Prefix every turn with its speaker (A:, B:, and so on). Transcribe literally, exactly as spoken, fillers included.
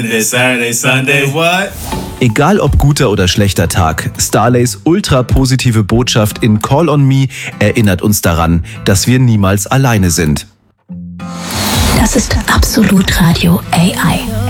A: Saturday, Sunday, what?
B: Egal ob guter oder schlechter Tag, Starlays ultra-positive Botschaft in Call on Me erinnert uns daran, dass wir niemals alleine sind.
C: Das ist Absolut Radio A I.